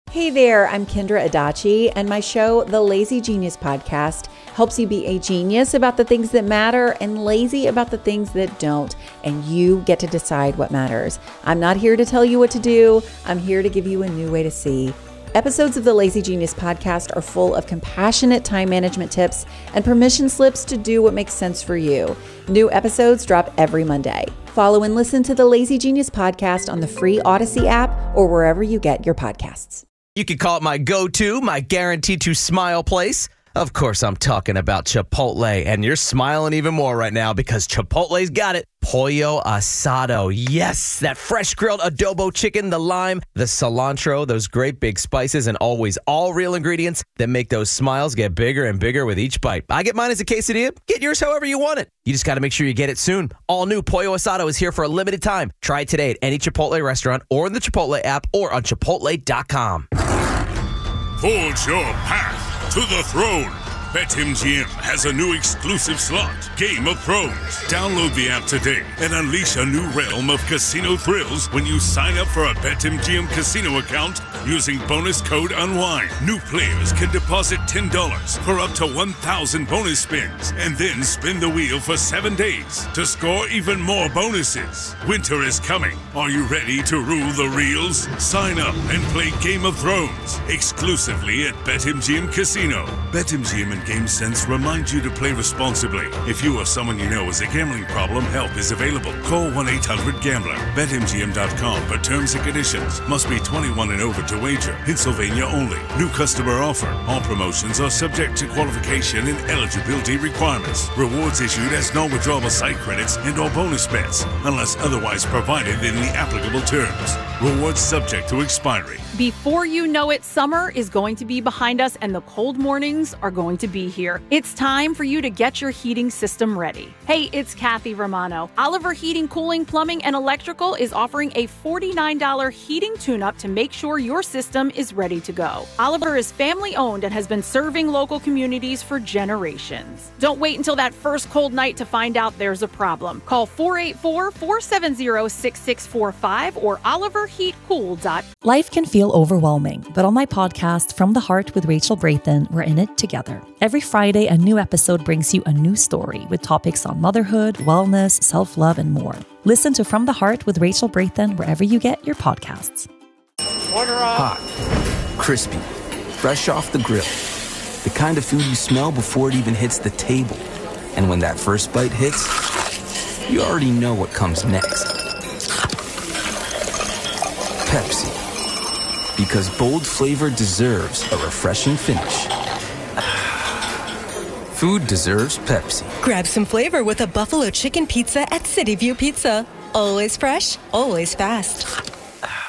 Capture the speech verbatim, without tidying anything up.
Hey there, I'm Kendra Adachi, and my show, The Lazy Genius Podcast, helps you be a genius about the things that matter and lazy about the things that don't, and you get to decide what matters. I'm not here to tell you what to do. I'm here to give you a new way to see. Episodes of the Lazy Genius Podcast are full of compassionate time management tips and permission slips to do what makes sense for you. New episodes drop every Monday. Follow and listen to the Lazy Genius Podcast on the free Odyssey app or wherever you get your podcasts. You could call it my go-to, my guaranteed to smile place. Of course, I'm talking about Chipotle, and you're smiling even more right now because Chipotle's got it. Pollo Asado. Yes, that fresh grilled adobo chicken, the lime, the cilantro, those great big spices, and always all real ingredients that make those smiles get bigger and bigger with each bite. I get mine as a quesadilla. Get yours however you want it. You just got to make sure you get it soon. All new Pollo Asado is here for a limited time. Try it today at any Chipotle restaurant or in the Chipotle app or on chipotle dot com. Forge your path to the throne. BetMGM has a new exclusive slot, Game of Thrones. Download the app today and unleash a new realm of casino thrills when you sign up for a BetMGM casino account using bonus code UNWIND. New players can deposit ten dollars for up to one thousand bonus spins and then spin the wheel for seven days to score even more bonuses. Winter is coming. Are you ready to rule the reels? Sign up and play Game of Thrones exclusively at BetMGM Casino. BetMGM and GameSense remind you to play responsibly. If you or someone you know has a gambling problem, help is available. Call one eight hundred gambler. Bet M G M dot com for terms and conditions. Must be twenty-one and over to wager. Pennsylvania only. New customer offer. All promotions are subject to qualification and eligibility requirements. Rewards issued as non-withdrawable site credits and or bonus bets, unless otherwise provided in the applicable terms. Rewards subject to expiry. Before you know it, summer is going to be behind us and the cold mornings are going to be here. It's time for you to get your heating system ready. Hey, it's Kathy Romano. Oliver Heating, Cooling, Plumbing, and Electrical is offering a forty-nine dollars heating tune-up to make sure your system is ready to go. Oliver is family-owned and has been serving local communities for generations. Don't wait until that first cold night to find out there's a problem. Call four eight four, four seven zero, six six four five or oliver heat cool dot com. Life can feel overwhelming, but on my podcast, From the Heart with Rachel Braithen, we're in it together. Every Friday, a new episode brings you a new story with topics on motherhood, wellness, self-love, and more. Listen to From the Heart with Rachel Braithen wherever you get your podcasts. Hot, crispy, fresh off the grill. The kind of food you smell before it even hits the table. And when that first bite hits, you already know what comes next. Pepsi. Because bold flavor deserves a refreshing finish. Food deserves Pepsi. Grab some flavor with a buffalo chicken pizza at City View Pizza. Always fresh, always fast.